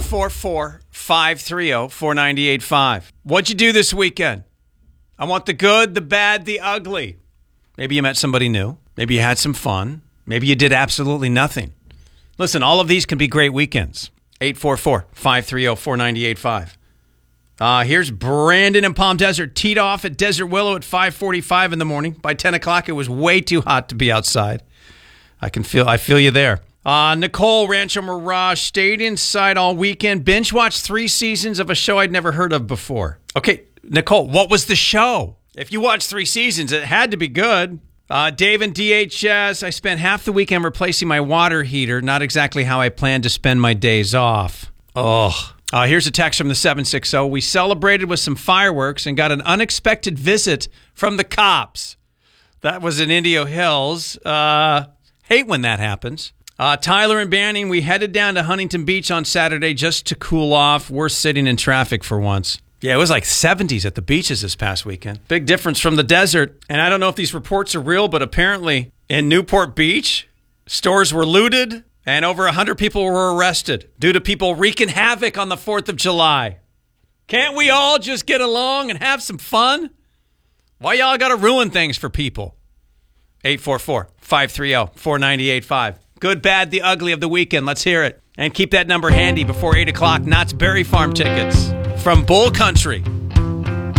844-530-4985. What'd you do this weekend? I want the good, the bad, the ugly. Maybe you met somebody new. Maybe you had some fun. Maybe you did absolutely nothing. Listen, all of these can be great weekends. 844-530-4985. Here's Brandon in Palm Desert. Teed off at Desert Willow at 5:45 in the morning. By 10 o'clock, it was way too hot to be outside. I feel you there. Nicole, Rancho Mirage, stayed inside all weekend. Binge watched 3 seasons of a show I'd never heard of before. Okay, Nicole, what was the show? If you watched 3 seasons, it had to be good. Dave and DHS, I spent half the weekend replacing my water heater. Not exactly how I planned to spend my days off. Here's a text from the 760. We celebrated with some fireworks and got an unexpected visit from the cops. That was in Indio Hills. Hate when that happens. Tyler and Banning, we headed down to Huntington Beach on Saturday just to cool off. We're sitting in traffic for once. Yeah, it was like 70s at the beaches this past weekend. Big difference from the desert. And I don't know if these reports are real, but apparently in Newport Beach, stores were looted and over 100 people were arrested due to people wreaking havoc on the 4th of July. Can't we all just get along and have some fun? Why y'all got to ruin things for people? 844-530-4985. Good, bad, the ugly of the weekend. Let's hear it. And keep that number handy before 8 o'clock. Knott's Berry Farm tickets from Bull Country.